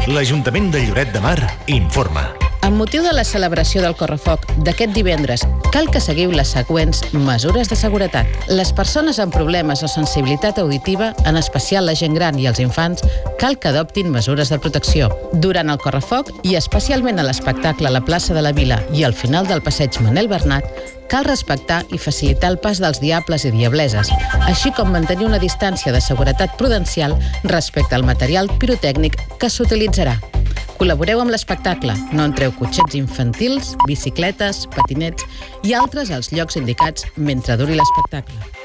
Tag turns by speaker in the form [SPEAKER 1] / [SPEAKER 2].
[SPEAKER 1] l'Ajuntament de Lloret de Mar informa.
[SPEAKER 2] Amb motiu de la celebració del Correfoc d'aquest divendres, cal que seguiu les següents mesures de seguretat. Les persones amb problemes o sensibilitat auditiva, en especial la gent gran i els infants, cal que adoptin mesures de protecció. Durant el Correfoc, i especialment a l'espectacle a la plaça de la Vila i al final del passeig Manel Bernat, cal respectar i facilitar el pas dels diables i diableses, així com mantenir una distància de seguretat prudencial respecte al material pirotècnic que s'utilitzarà. Col·laboreu amb l'espectacle, no entreu cotxets infantils, bicicletes, patinets i altres als llocs indicats mentre duri l'espectacle.